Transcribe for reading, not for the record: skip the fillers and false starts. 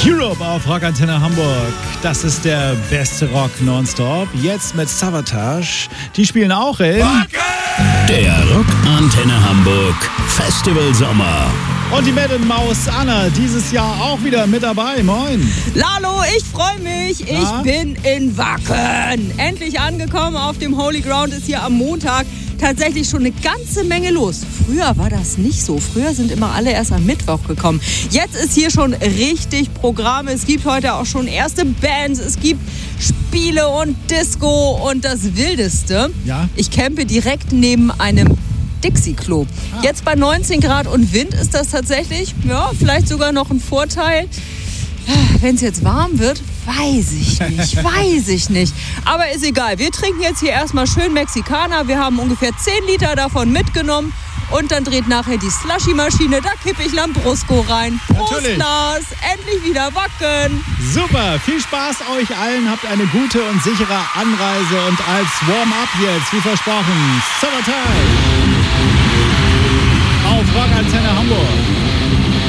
Europe auf Rockantenne Hamburg. Das ist der beste Rock nonstop. Jetzt mit Savatage. Die spielen auch in Der Rockantenne Hamburg Festival Sommer. Und die Mad Maus Anna dieses Jahr auch wieder mit dabei. Moin. Lalo, ich freue mich. Ich bin in Wacken. Endlich angekommen auf dem Holy Ground. Ist hier am Montag tatsächlich schon eine ganze Menge los. Früher war das nicht so. Früher sind immer alle erst am Mittwoch gekommen. Jetzt ist hier schon richtig Programm. Es gibt heute auch schon erste Bands. Es gibt Spiele und Disco. Und das Wildeste, ich campe direkt neben einem Dixie-Klo. Jetzt bei 19 Grad und Wind ist das tatsächlich, vielleicht sogar noch ein Vorteil. Wenn es jetzt warm wird, weiß ich nicht. Aber ist egal. Wir trinken jetzt hier erstmal schön Mexikaner. Wir haben ungefähr 10 Liter davon mitgenommen. Und dann dreht nachher die Slushy-Maschine. Da kippe ich Lambrusco rein. Prost, Lars. Endlich wieder Wacken. Super. Viel Spaß euch allen. Habt eine gute und sichere Anreise. Und als Warm-up jetzt, wie versprochen, Summertime.